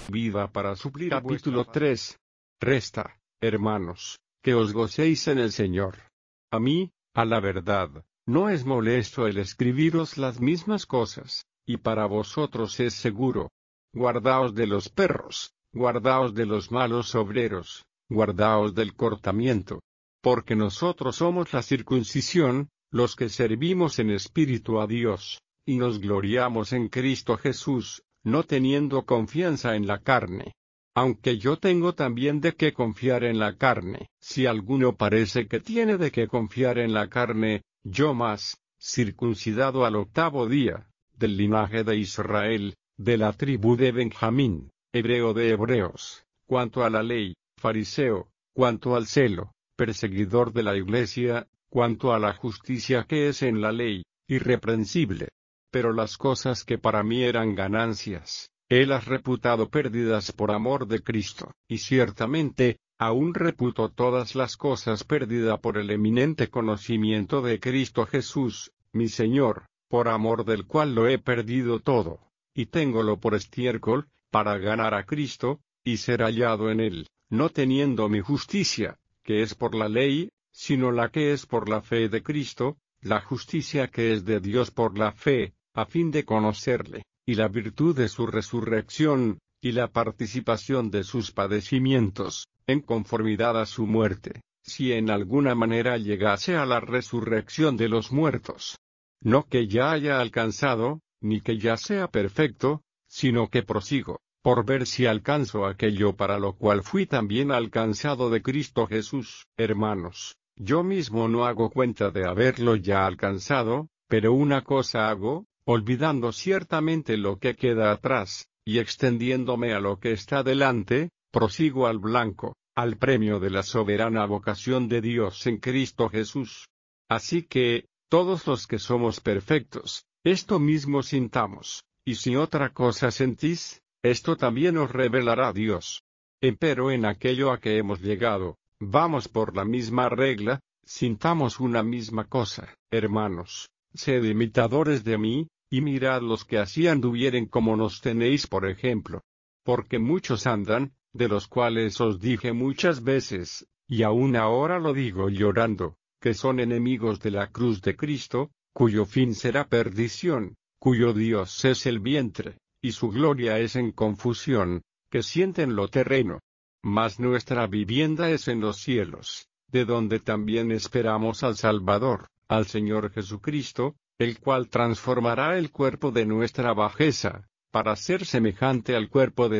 vida para suplir. Capítulo 3. Resta, hermanos, que os gocéis en el Señor. A mí, a la verdad, no es molesto el escribiros las mismas cosas, y para vosotros es seguro. Guardaos de los perros, guardaos de los malos obreros, guardaos del cortamiento. Porque nosotros somos la circuncisión, los que servimos en espíritu a Dios, y nos gloriamos en Cristo Jesús, no teniendo confianza en la carne. Aunque yo tengo también de qué confiar en la carne, si alguno parece que tiene de qué confiar en la carne, yo más, circuncidado al 8º día, del linaje de Israel, de la tribu de Benjamín, hebreo de hebreos, cuanto a la ley, fariseo, cuanto al celo, perseguidor de la iglesia, cuanto a la justicia que es en la ley, irreprensible. Pero las cosas que para mí eran ganancias, he las reputado pérdidas por amor de Cristo, y ciertamente, aún reputo todas las cosas pérdida por el eminente conocimiento de Cristo Jesús, mi Señor, por amor del cual lo he perdido todo, y téngolo por estiércol, para ganar a Cristo, y ser hallado en él, no teniendo mi justicia, que es por la ley, sino la que es por la fe de Cristo, la justicia que es de Dios por la fe, a fin de conocerle, y la virtud de su resurrección, y la participación de sus padecimientos, en conformidad a su muerte, si en alguna manera llegase a la resurrección de los muertos. No que ya haya alcanzado, ni que ya sea perfecto, sino que prosigo, por ver si alcanzo aquello para lo cual fui también alcanzado de Cristo Jesús. Hermanos, yo mismo no hago cuenta de haberlo ya alcanzado, pero una cosa hago, olvidando ciertamente lo que queda atrás, y extendiéndome a lo que está delante, prosigo al blanco, al premio de la soberana vocación de Dios en Cristo Jesús. Así que, todos los que somos perfectos, esto mismo sintamos, y si otra cosa sentís, esto también os revelará Dios. Empero en aquello a que hemos llegado, vamos por la misma regla, sintamos una misma cosa. Hermanos, sed imitadores de mí, y mirad los que así anduvieren como nos tenéis por ejemplo. Porque muchos andan, de los cuales os dije muchas veces, y aún ahora lo digo llorando, que son enemigos de la cruz de Cristo, cuyo fin será perdición, cuyo Dios es el vientre, y su gloria es en confusión, que sienten lo terreno. Mas nuestra vivienda es en los cielos, de donde también esperamos al Salvador, al Señor Jesucristo, el cual transformará el cuerpo de nuestra bajeza, para ser semejante al cuerpo de